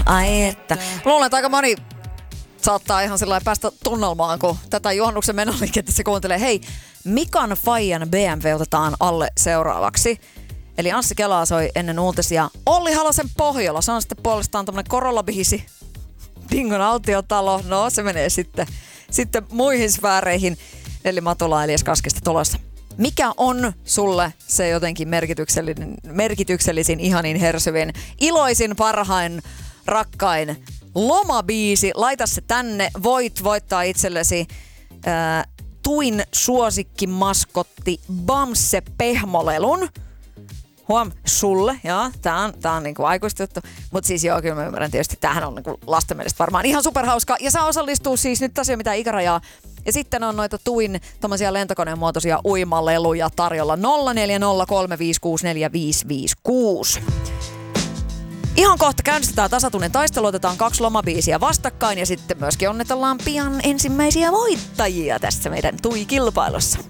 Ai että. Luulen, että aika moni saattaa ihan sillä päästä tunnelmaan, kun tätä juhannuksen menoliikettä se kuuntelee. Hei, Mikan Fajan BMW otetaan alle seuraavaksi. Eli Anssi Kelaa soi ennen uutisia Olli Halosen Pohjola. Se on sitten puolestaan tämmönen Corolla-biisi. Dingon autiotalo. No, se menee sitten muihin sfääreihin. Eli Matula Elias Kaskista tulossa. Mikä on sulle se jotenkin merkityksellisin, ihanin, hersyvin, iloisin, parhain, rakkain lomabiisi? Laita se tänne. Voit voittaa itsellesi Tuin suosikkimaskotti Bamse pehmolelun. Huom, sulle, joo, tää on niinku aikuista juttu. Mut siis joo, kyllä mä ymmärrän tietysti, tämähän on niinku lasten mielestä varmaan ihan superhauska. Ja saa osallistua siis nyt tässä mitä ikärajaa. Ja sitten on noita Tuin tommosia lentokoneen muotoisia uimaleluja tarjolla 0403564556. Ihan kohta käynnistetään tasatunnen taistelu, otetaan 2 lomabiisiä vastakkain ja sitten myöskin onnetellaan pian ensimmäisiä voittajia tässä meidän Tui-kilpailussa.